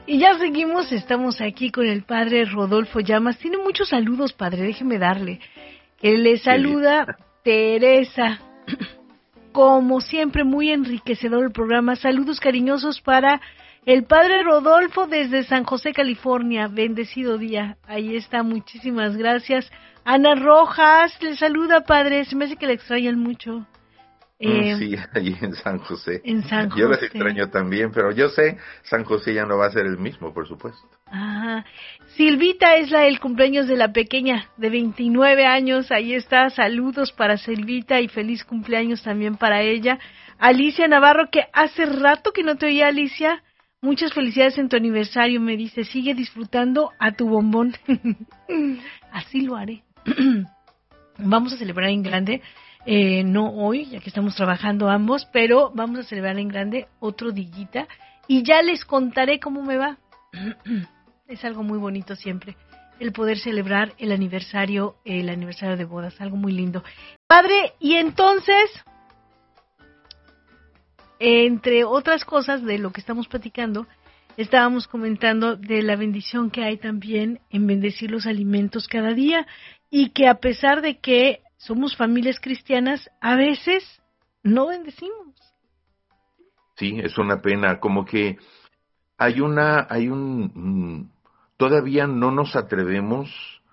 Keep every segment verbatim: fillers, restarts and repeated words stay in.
Y ya seguimos, estamos aquí con el padre Rodolfo Llamas. Tiene muchos saludos, padre, déjeme darle. Que le saluda Teresa. Como siempre, muy enriquecedor el programa. Saludos cariñosos para el padre Rodolfo desde San José, California. Bendecido día. Ahí está, muchísimas gracias. Ana Rojas, le saluda, padre. Se me hace que le extrañan mucho. Eh, sí, allí en San José. En San José. Yo las extraño también, pero yo sé, San José ya no va a ser el mismo, por supuesto. Ajá. Silvita es la del cumpleaños de la pequeña, de veintinueve años. Ahí está, saludos para Silvita y feliz cumpleaños también para ella. Alicia Navarro, que hace rato que no te oía, Alicia. Muchas felicidades en tu aniversario, me dice. Sigue disfrutando a tu bombón. Así lo haré. Vamos a celebrar en grande. Eh, no hoy, ya que estamos trabajando ambos, pero vamos a celebrar en grande otro dillita y ya les contaré cómo me va. Es algo muy bonito siempre, el poder celebrar el aniversario, el aniversario de bodas, algo muy lindo. Padre, y entonces, entre otras cosas de lo que estamos platicando, estábamos comentando de la bendición que hay también en bendecir los alimentos cada día y que a pesar de que somos familias cristianas, a veces no bendecimos. Sí, es una pena, como que hay una, hay un, mm, todavía no nos atrevemos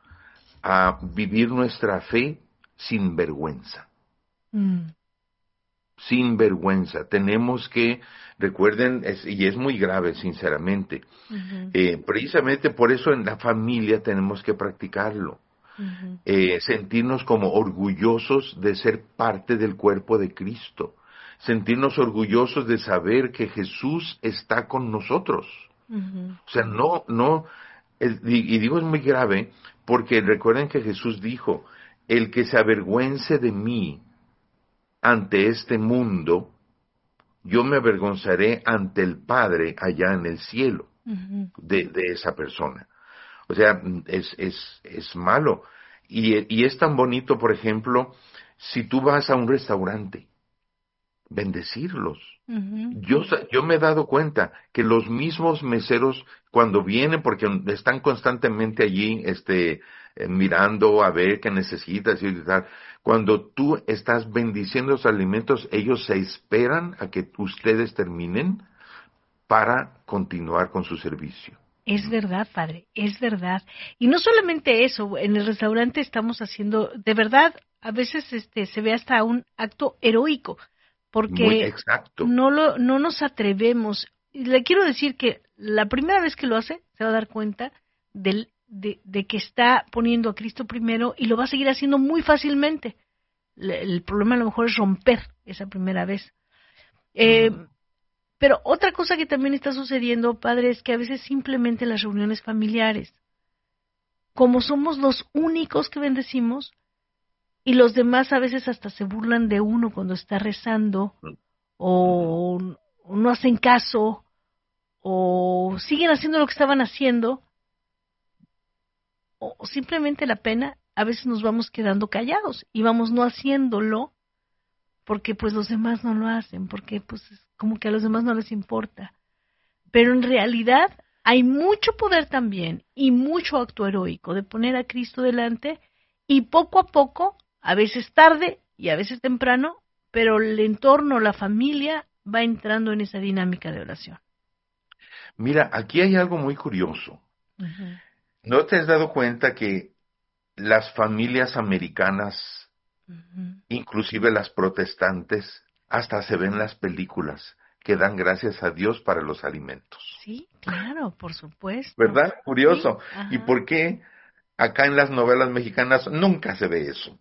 a vivir nuestra fe sin vergüenza. Mm. Sin vergüenza. Tenemos que, recuerden, es, y es muy grave, sinceramente, uh-huh. eh, precisamente por eso en la familia tenemos que practicarlo. Uh-huh. Eh, sentirnos como orgullosos de ser parte del cuerpo de Cristo, sentirnos orgullosos de saber que Jesús está con nosotros. Uh-huh. O sea, no, no, el, y, y digo es muy grave porque recuerden que Jesús dijo, el que se avergüence de mí ante este mundo, yo me avergonzaré ante el Padre allá en el cielo. Uh-huh. de, de esa persona. O sea, es, es, es malo. Y, y es tan bonito, por ejemplo, si tú vas a un restaurante, bendecirlos. Uh-huh. Yo, yo me he dado cuenta que los mismos meseros, cuando vienen, porque están constantemente allí, este, eh, mirando a ver qué necesitas y tal, cuando tú estás bendiciendo los alimentos, ellos se esperan a que ustedes terminen para continuar con su servicio. Es verdad, padre, es verdad. Y no solamente eso, en el restaurante estamos haciendo, de verdad, a veces este se ve hasta un acto heroico, porque Muy exacto. no lo no nos atrevemos. Y le quiero decir que la primera vez que lo hace, se va a dar cuenta del, de, de que está poniendo a Cristo primero y lo va a seguir haciendo muy fácilmente. El, el problema a lo mejor es romper esa primera vez. Eh, mm. Pero otra cosa que también está sucediendo, padre, es que a veces simplemente las reuniones familiares, como somos los únicos que bendecimos, y los demás a veces hasta se burlan de uno cuando está rezando, o, o no hacen caso, o siguen haciendo lo que estaban haciendo, o, o simplemente la pena, a veces nos vamos quedando callados y vamos no haciéndolo, porque pues los demás no lo hacen, porque pues como que a los demás no les importa. Pero en realidad hay mucho poder también y mucho acto heroico de poner a Cristo delante y poco a poco, a veces tarde y a veces temprano, pero el entorno, la familia va entrando en esa dinámica de oración. Mira, aquí hay algo muy curioso. Uh-huh. ¿No te has dado cuenta que las familias americanas, uh-huh. inclusive las protestantes, hasta se ven las películas que dan gracias a Dios para los alimentos? Sí, claro, por supuesto. ¿Verdad? Curioso. Sí, ¿y por qué acá en las novelas mexicanas nunca se ve eso?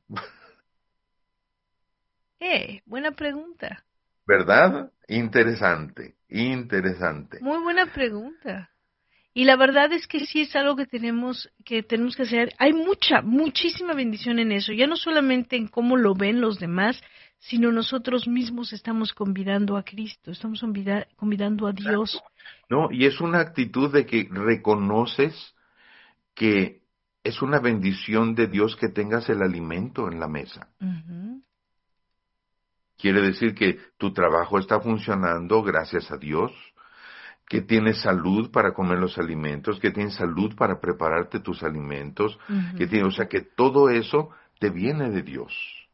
Eh, buena pregunta. ¿Verdad? Interesante, interesante. Muy buena pregunta. Y la verdad es que sí es algo que tenemos que tenemos que hacer. Hay mucha, muchísima bendición en eso. Ya no solamente en cómo lo ven los demás, sino nosotros mismos estamos convidando a Cristo, estamos convida- convidando a Dios. Exacto. No, y es una actitud de que reconoces que es una bendición de Dios que tengas el alimento en la mesa. Uh-huh. Quiere decir que tu trabajo está funcionando gracias a Dios, que tienes salud para comer los alimentos, que tienes salud para prepararte tus alimentos, Ujú. que tiene, o sea, que todo eso te viene de Dios.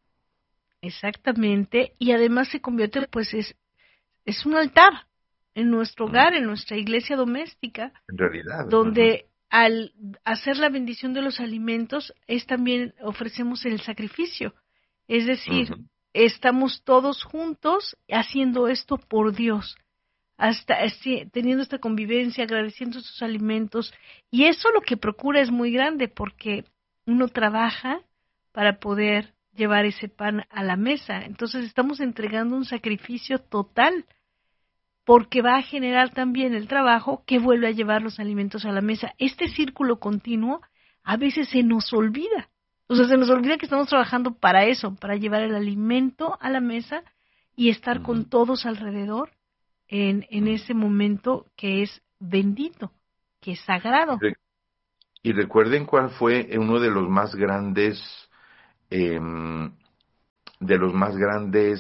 Exactamente, y además se convierte, pues es, es un altar en nuestro Mm, hogar, en nuestra iglesia doméstica, En realidad. Ujú, donde al hacer la bendición de los alimentos es también ofrecemos el sacrificio. Es decir, ujú. estamos todos juntos haciendo esto por Dios, hasta así, teniendo esta convivencia, agradeciendo sus alimentos. Y eso lo que procura es muy grande porque uno trabaja para poder llevar ese pan a la mesa. Entonces estamos entregando un sacrificio total porque va a generar también el trabajo que vuelve a llevar los alimentos a la mesa. Este círculo continuo a veces se nos olvida. O sea, se nos olvida que estamos trabajando para eso, para llevar el alimento a la mesa y estar con Ujú, todos alrededor en, en ujú. ese momento que es bendito, que es Y, sagrado. re- y recuerden cuál fue uno de los más grandes, em, de los más grandes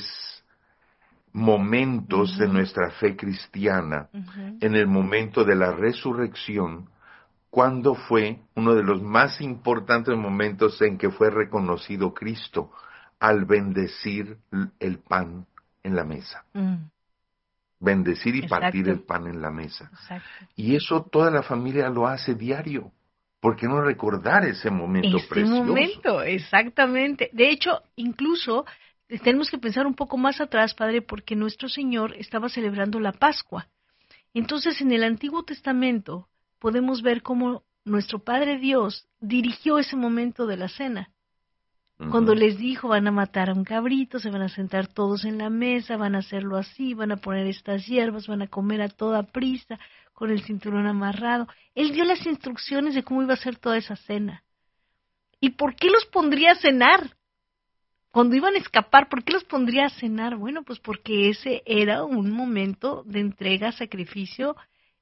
momentos de Ujú, nuestra fe cristiana, ujú. en el momento de la resurrección, cuando fue uno de los más importantes momentos en que fue reconocido Cristo, al bendecir el pan en la mesa. Mm, Bendecir y partir exacto, el pan en la mesa. exacto. Y eso toda la familia lo hace diario. ¿Por qué no recordar ese momento Este precioso? momento, exactamente. De hecho, incluso eh, tenemos que pensar un poco más atrás, Padre, porque nuestro Señor estaba celebrando la Pascua. Entonces, en el Antiguo Testamento podemos ver cómo nuestro Padre Dios dirigió ese momento de la cena. Cuando Ujú. les dijo, van a matar a un cabrito, se van a sentar todos en la mesa, van a hacerlo así, van a poner estas hierbas, van a comer a toda prisa, con el cinturón amarrado. Él dio las instrucciones de cómo iba a ser toda esa cena. ¿Y por qué los pondría a cenar? Cuando iban a escapar, ¿por qué los pondría a cenar? Bueno, pues porque ese era un momento de entrega, sacrificio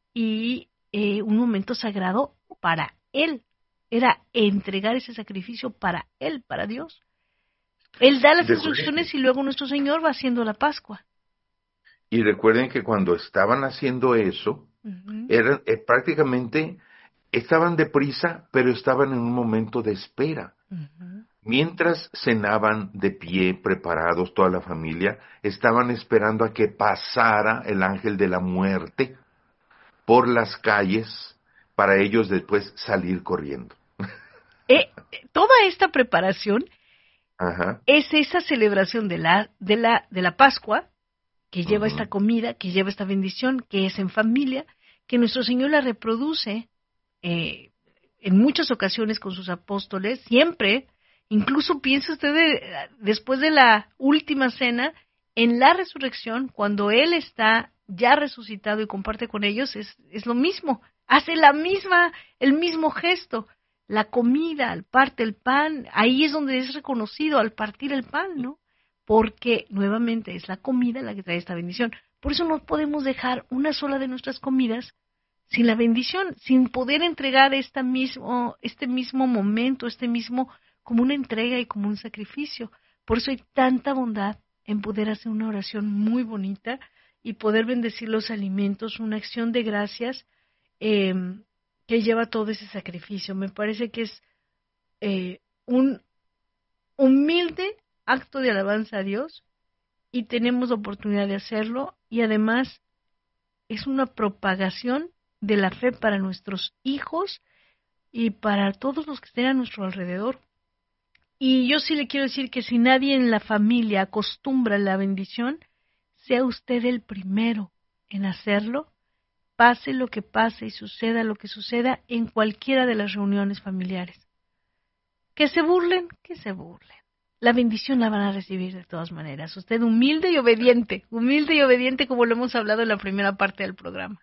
y eh, un momento sagrado para él. Era entregar ese sacrificio para él, para Dios. Él da Y las recuerden que, instrucciones y luego nuestro Señor va haciendo la Pascua. y recuerden que cuando estaban haciendo eso, Ujú, eran eh, prácticamente estaban deprisa, pero estaban en un momento de espera. ujú. Mientras cenaban de pie, preparados toda la familia, estaban esperando a que pasara el ángel de la muerte por las calles para ellos después salir corriendo. Eh, eh, toda esta preparación Ajá. es esa celebración de la, de la, de la Pascua que lleva esta Ujú. comida, que lleva esta bendición, que es en familia, que nuestro Señor la reproduce eh, en muchas ocasiones con sus apóstoles, siempre, incluso piensa usted de- después de la última cena, en la resurrección, cuando Él está ya resucitado y comparte con ellos, es, es lo mismo, hace la misma, el mismo gesto, la comida, al parte el pan, ahí es donde es reconocido al partir el pan, ¿no? Porque nuevamente es la comida la que trae esta bendición. Por eso no podemos dejar una sola de nuestras comidas sin la bendición, sin poder entregar esta mismo, este mismo momento, este mismo, como una entrega y como un sacrificio. Por eso hay tanta bondad en poder hacer una oración muy bonita y poder bendecir los alimentos, una acción de gracias eh, que lleva todo ese sacrificio. Me parece que es eh, un humilde acto de alabanza a Dios y tenemos la oportunidad de hacerlo y además es una propagación de la fe para nuestros hijos y para todos los que estén a nuestro alrededor. Y yo sí le quiero decir que si nadie en la familia acostumbra la bendición, sea usted el primero en hacerlo, pase lo que pase y suceda lo que suceda en cualquiera de las reuniones familiares. Que se burlen, que se burlen. La bendición la van a recibir de todas maneras. Usted humilde y obediente, humilde y obediente como lo hemos hablado en la primera parte del programa.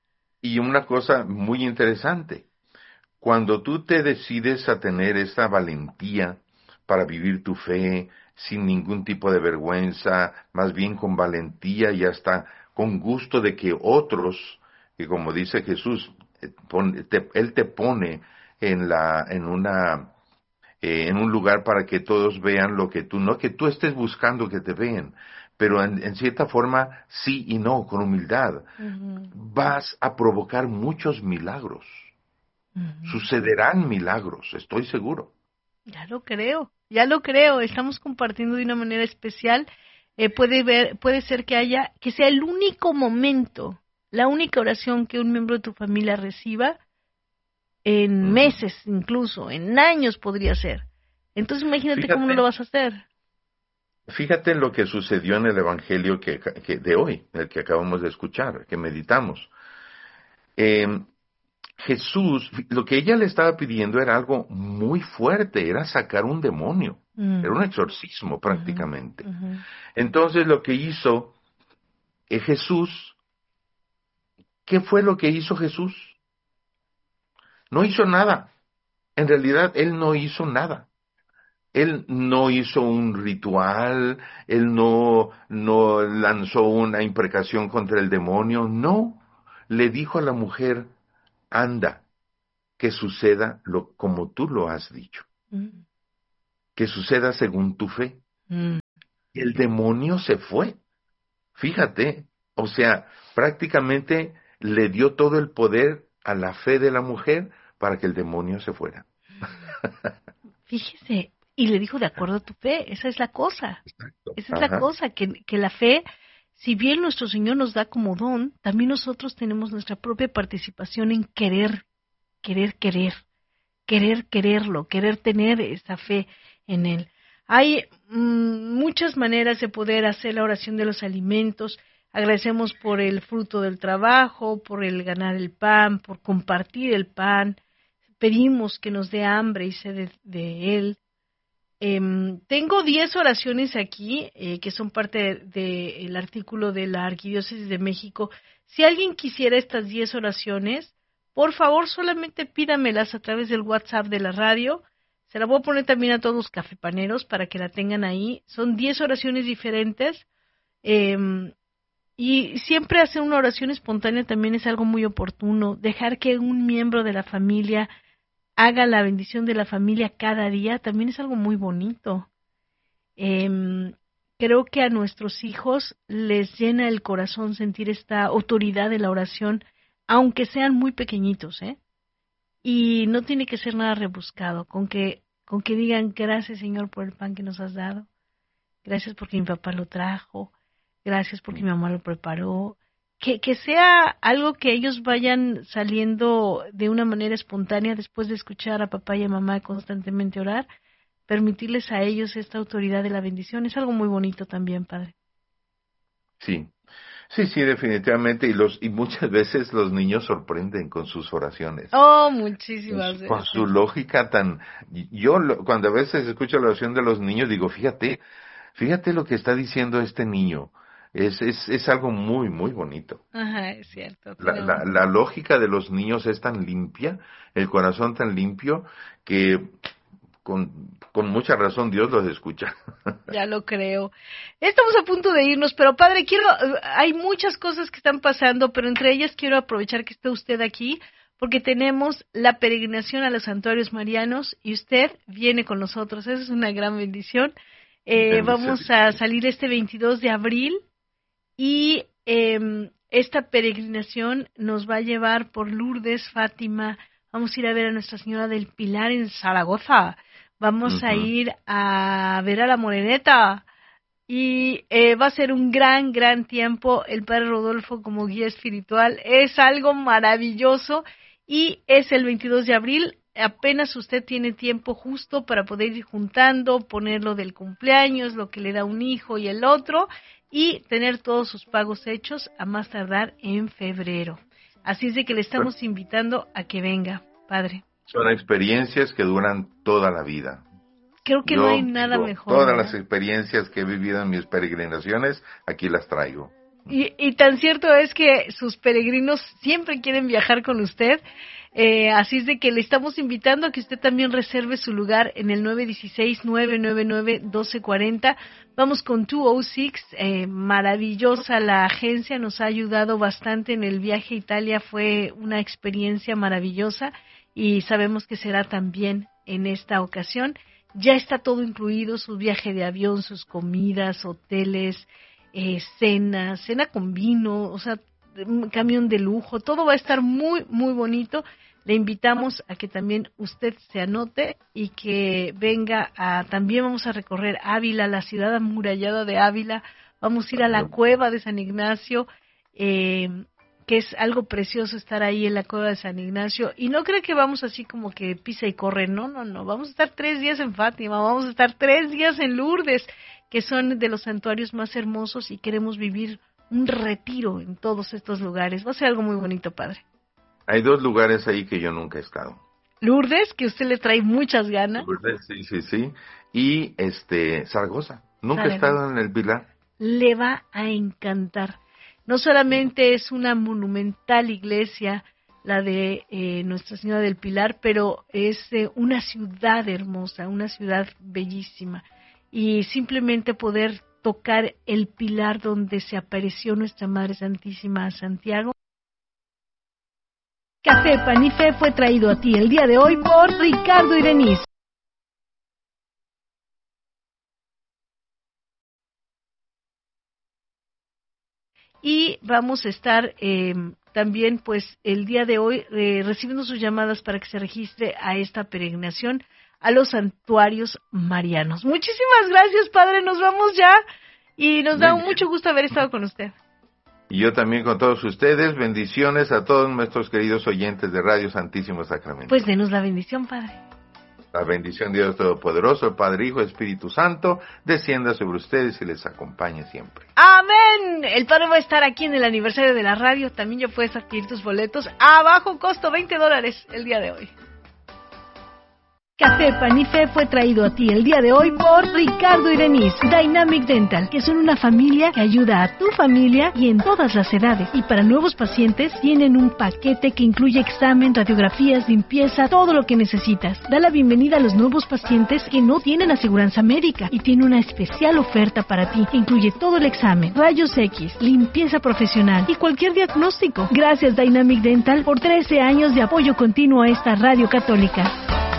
Y una cosa muy interesante, cuando tú te decides a tener esta valentía para vivir tu fe sin ningún tipo de vergüenza, más bien con valentía y hasta con gusto de que otros, que como dice Jesús, eh, pon- te- Él te pone en la, en una, eh, en un lugar para que todos vean lo que tú, no que tú estés buscando que te vean, pero en, en cierta forma sí y no, con humildad. Uh-huh. Vas a provocar muchos milagros. Uh-huh. Sucederán milagros, estoy seguro. Ya lo creo, ya lo creo. Estamos compartiendo de una manera especial. Eh, puede ver, puede ser que haya, que sea el único momento, la única oración que un miembro de tu familia reciba en uh-huh. meses, incluso en años podría ser. Entonces imagínate fíjate, cómo no lo vas a hacer. Fíjate en lo que sucedió en el Evangelio que, que de hoy, el que acabamos de escuchar, que meditamos. Eh, Jesús, lo que ella le estaba pidiendo era algo muy fuerte, era sacar un demonio, uh-huh. era un exorcismo prácticamente. Uh-huh. Uh-huh. Entonces lo que hizo eh, Jesús, ¿qué fue lo que hizo Jesús? No hizo nada. En realidad, él no hizo nada. Él no hizo un ritual, él no, no lanzó una imprecación contra el demonio, no. Le dijo a la mujer, anda, que suceda lo, como tú lo has dicho. Mm. Que suceda según tu fe. Mm. El demonio se fue. Fíjate, o sea, prácticamente le dio todo el poder a la fe de la mujer para que el demonio se fuera. Fíjese, y le dijo de acuerdo a tu fe, esa es la cosa. Exacto. Esa es Ajá. la cosa, que, que la fe, si bien nuestro Señor nos da como don, también nosotros tenemos nuestra propia participación en querer, querer, querer, querer, quererlo, querer tener esa fe en Él. Hay mmm, muchas maneras de poder hacer la oración de los alimentos. Agradecemos por el fruto del trabajo, por el ganar el pan, por compartir el pan. Pedimos que nos dé hambre y sed de, de Él. Eh, tengo diez oraciones aquí, eh, que son parte del de, de artículo de la Arquidiócesis de México. Si alguien quisiera estas diez oraciones, por favor solamente pídamelas a través del WhatsApp de la radio. Se la voy a poner también a todos los cafepaneros para que la tengan ahí. Son diez oraciones diferentes. Eh, y siempre hacer una oración espontánea también es algo muy oportuno. Dejar que un miembro de la familia haga la bendición de la familia cada día también es algo muy bonito. Eh, creo que a nuestros hijos les llena el corazón sentir esta autoridad de la oración, aunque sean muy pequeñitos, ¿eh? Y no tiene que ser nada rebuscado, con que, con que digan gracias Señor por el pan que nos has dado, gracias porque mi papá lo trajo, gracias porque mi mamá lo preparó, que, que sea algo que ellos vayan saliendo de una manera espontánea después de escuchar a papá y a mamá constantemente orar, permitirles a ellos esta autoridad de la bendición, es algo muy bonito también, Padre. Sí. Sí, sí, definitivamente, y los y muchas veces los niños sorprenden con sus oraciones. Oh, muchísimas veces. Con su lógica tan... Yo lo, cuando a veces escucho la oración de los niños digo, fíjate, fíjate lo que está diciendo este niño. Es es es algo muy, muy bonito. Ajá, es cierto. La, la, la lógica de los niños es tan limpia, el corazón tan limpio, que... Con, con mucha razón Dios los escucha. Ya lo creo. Estamos a punto de irnos, pero Padre, quiero, hay muchas cosas que están pasando, pero entre ellas quiero aprovechar que esté usted aquí, porque tenemos la peregrinación a los santuarios marianos y usted viene con nosotros. Esa es una gran bendición. Eh, vamos a salir este veintidós de abril y eh, esta peregrinación nos va a llevar por Lourdes, Fátima. Vamos a ir a ver a Nuestra Señora del Pilar en Zaragoza. Vamos uh-huh. a ir a ver a la Moreneta y eh, va a ser un gran, gran tiempo. El Padre Rodolfo como guía espiritual es algo maravilloso y es el veintidós de abril. Apenas usted tiene tiempo justo para poder ir juntando, poner lo del cumpleaños, lo que le da un hijo y el otro y tener todos sus pagos hechos a más tardar en febrero. Así es de que le estamos invitando a que venga, Padre. Son experiencias que duran toda la vida. Creo que Yo no hay nada digo, mejor. Todas ¿verdad? las experiencias que he vivido en mis peregrinaciones, aquí las traigo. Y, y tan cierto es que sus peregrinos siempre quieren viajar con usted. Eh, así es de que le estamos invitando a que usted también reserve su lugar en el nueve uno seis, nueve nueve nueve, uno dos cuatro cero. Vamos con doscientos seis, eh, maravillosa la agencia, nos ha ayudado bastante en el viaje a Italia, fue una experiencia maravillosa y sabemos que será también en esta ocasión. Ya está todo incluido, su viaje de avión, sus comidas, hoteles, eh, cena, cena con vino, o sea, un camión de lujo, todo va a estar muy, muy bonito. Le invitamos a que también usted se anote y que venga a, también vamos a recorrer Ávila, la ciudad amurallada de Ávila, vamos a ir a la cueva de San Ignacio, eh, que es algo precioso estar ahí en la cueva de San Ignacio, y no cree que vamos así como que pisa y corre, no, no, no, vamos a estar tres días en Fátima, vamos a estar tres días en Lourdes, que son de los santuarios más hermosos, y queremos vivir un retiro en todos estos lugares. Va a ser algo muy bonito, padre. Hay dos lugares ahí que yo nunca he estado. Lourdes, que usted le trae muchas ganas. Lourdes, sí, sí, sí. Y este Zaragoza. Nunca Zaragoza. he estado en el Pilar. Le va a encantar. No solamente es una monumental iglesia, la de eh, Nuestra Señora del Pilar, pero es eh, una ciudad hermosa, una ciudad bellísima. Y simplemente poder tocar el pilar donde se apareció Nuestra Madre Santísima a Santiago. Café Pan y Fe fue traído a ti el día de hoy por Ricardo y Denise. Y vamos a estar eh, también, pues, el día de hoy eh, recibiendo sus llamadas para que se registre a esta peregrinación a los santuarios marianos. Muchísimas gracias, padre. Nos vamos ya y nos da mucho gusto haber estado con usted. Y yo también con todos ustedes. Bendiciones a todos nuestros queridos oyentes de Radio Santísimo Sacramento. Pues denos la bendición, padre. La bendición de Dios Todopoderoso, el Padre, Hijo, Espíritu Santo, descienda sobre ustedes y les acompañe siempre. ¡Amén! El padre va a estar aquí en el aniversario de la radio. También ya puedes adquirir tus boletos a bajo costo, veinte dólares el día de hoy. Café Pan y Fe fue traído a ti el día de hoy por Ricardo y Denise, Dynamic Dental, que son una familia que ayuda a tu familia y en todas las edades. Y para nuevos pacientes tienen un paquete que incluye examen, radiografías, limpieza, todo lo que necesitas. Da la bienvenida a los nuevos pacientes que no tienen aseguranza médica y tiene una especial oferta para ti que incluye todo el examen, rayos X, limpieza profesional y cualquier diagnóstico. Gracias Dynamic Dental por trece años de apoyo continuo a esta radio católica.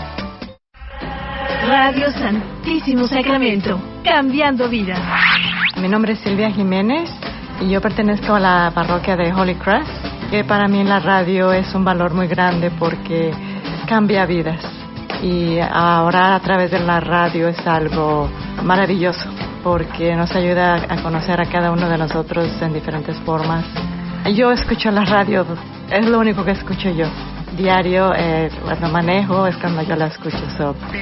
Radio Santísimo Sacramento, cambiando vidas. Mi nombre es Silvia Jiménez y yo pertenezco a la parroquia de Holy Cross, que para mí la radio es un valor muy grande porque cambia vidas. Y ahora a través de la radio es algo maravilloso porque nos ayuda a conocer a cada uno de nosotros en diferentes formas. Yo escucho la radio, es lo único que escucho yo. Diario, eh, cuando manejo, es cuando yo la escucho. So.